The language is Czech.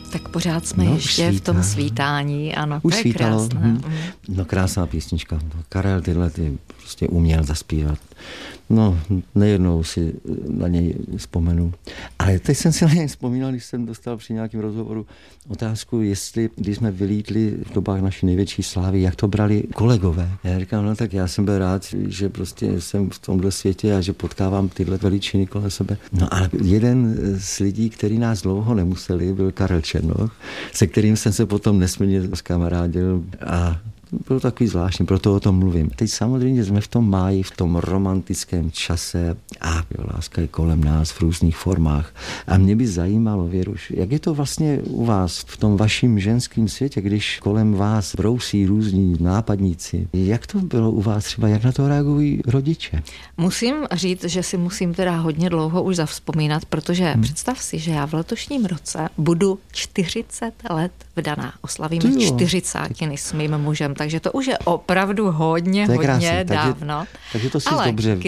Tak pořád jsme ještě v tom svítání, ano, už to je svítalo, krásné. No krásná písnička. Karel tyhle prostě uměl zaspívat. No, nejednou si na něj vzpomenu. Ale teď jsem si na něj vzpomínal, když jsem dostal při nějakém rozhovoru otázku, jestli, když jsme vylítli v dobách naší největší slávy, jak to brali kolegové. Já říkám, no tak já jsem byl rád, že prostě jsem v tomhle světě a že potkávám tyhle veličiny kolem sebe. No ale jeden z lidí, který nás dlouho nemuseli, byl Karel Černoch, se kterým jsem se potom nesmírně zkamarádil a bylo takový zvláštní, proto o tom mluvím. Teď samozřejmě jsme v tom máji, v tom romantickém čase a láska je kolem nás v různých formách. A mě by zajímalo, Věruš, jak je to vlastně u vás v tom vaším ženském světě, když kolem vás brousí různí nápadníci. Jak to bylo u vás třeba, jak na to reagují rodiče? Musím říct, že si musím teda hodně dlouho už zavzpomínat, protože představ si, že já v letošním roce budu 40 let vdaná. Oslavíme 40 s mým mužem, takže to už je opravdu hodně dávno. Takže to si ale dobře